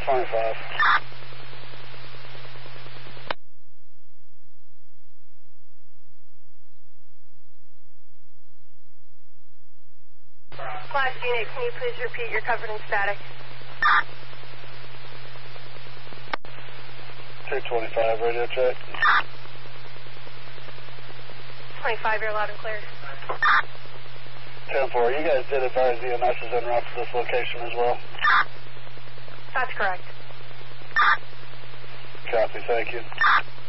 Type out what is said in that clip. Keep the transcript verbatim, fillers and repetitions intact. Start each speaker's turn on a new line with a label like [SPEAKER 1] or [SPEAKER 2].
[SPEAKER 1] twenty-five.
[SPEAKER 2] Class unit, can you please repeat your covered and static?
[SPEAKER 1] two twenty-five, radio check.
[SPEAKER 2] twenty-five, you're loud and clear.
[SPEAKER 1] ten four, you guys did advise E M S is en route to this location as well?
[SPEAKER 2] That's correct.
[SPEAKER 1] Copy, thank you.